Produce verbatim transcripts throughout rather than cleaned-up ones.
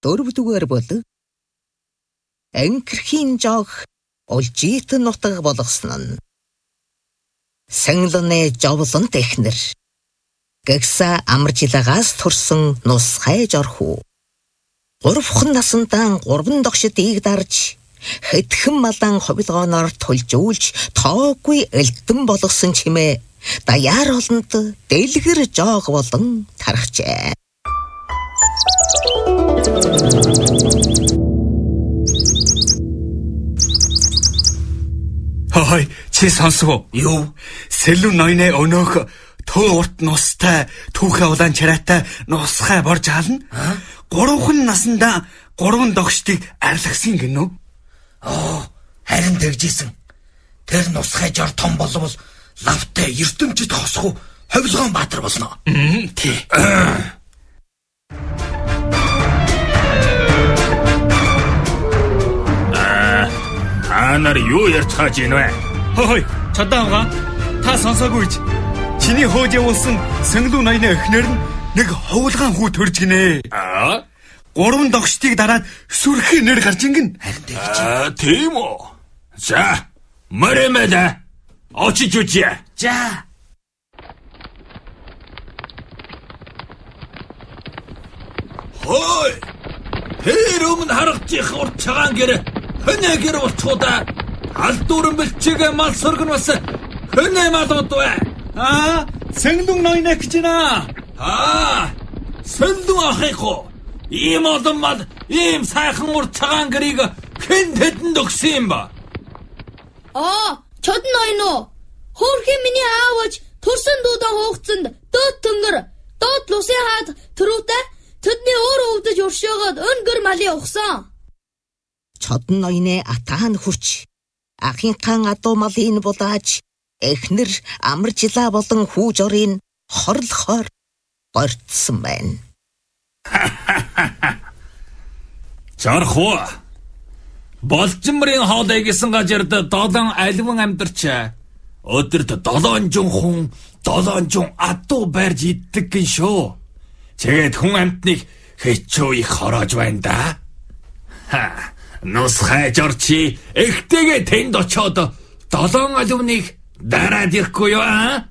дөрөвдүгээр бүлэг Анкерхийн жог улжитэн нутаг болгосон нь Сэнглоны жовлонт эхнэр гэгса амаржилагаас төрсөн нус хайж орхуу. Гурвхан насандан гурван догшид ийг дарж хэдхэн малан ховилгооноор тулжуулж тоогүй элдэн болгосон чимээ даяар олонд дэлгэр жог болон тархжээ. Хой, чи сонсов юу? Сэлүн ноёны өнөөх төө урт нустай түүхэ улаан чараатай нусхай борж хаална. Гурван насандаа гурван догштыг арилгасан гинөө. Оо, харин тэгжсэн. Тэр нусхай жор том болвол лавтай ертөнцид хосхоо ховилгоон баатар болно. Тий. Та нар юу ярьж хааж ийн вэ? Хой, чадаага. Та сонсоогүй ч. Чиний хөөж явуулсан Сэнглоны ноёны эхнэр нь нэг ховлгаан хүү төрж гинэ. Аа? Гурван догштыг дараад сүрхий нэр гарч ингэн. Харин тэгж. Аа, тийм үү. За, мөрөмөдө. Очиж үчээ. За. Хой! Тэр өмнө харагдчих урт цагаан гэр хөнөө гэр болчихудаа алдууран бэлчээгээ мал сөргөн бас хөнөө малууд вэ? Аа, Сэнглоны ноёны гэжнэ. Аа, Сэнглон ахыхоо. Ийм олон мал, ийм сайхан урт цагаан гэрийг хэн тэдэнд өгсөн юм ба? Аа, чодон ноён уу? Хөөрхөн миний аавч төрсөн дуудан хоогцонд дөөд төнгөр, доод лусын хаад төрүүтэй тэдний өөр өвдөж уршоогоод өн гэр малын ухсан. Чодон ноёны атаан хүрч ахынхаан адуу малын булааж эхнэр амаржилаа болон хүү жорын хорлохоор борцсон байна. Чархуу. Болжмрын хоолой гэсэн газарт долоон альван амьдарч өдөрт долоон жунхун долоон жун адуу барьж иддэг гин шүү. Тэгээд хүн амьтныг хэчүү их хороож байна да. Ха, нус хайж орчи эхтэйгээ тэнд очоод долоон альвныг дараад ирэхгүй юу аа?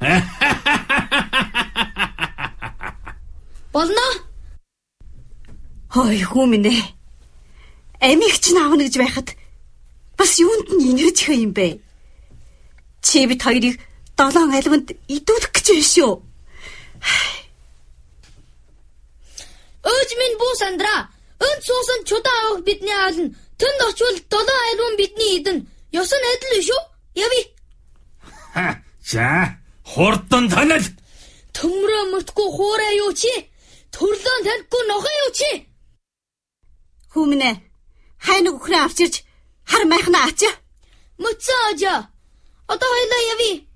Болно. Хой хүмүнэ. Амигч наавна гэж байхад бас юунд нь инэрч хөө юм бэ? Чи бид хоёрыг долоон альванд идүүлэх гэж байна шүү. Өөж минь бүү Сандра. Өн суусан чудаа авах бидний аална. Тэнд очивол долоон альван бидний идэн. Ёс нь адил шүү. Яви. За, хурдан танил. Төмрөө мөтгөө хуурай юу чи? Төрлөөн танихгүй нохоо юу чи? Хүмүнэ. Хайнаг өхрөө авчирч хар майхнаа ачаа. Мөцөө ажаа. Одоо хоёлаа яви.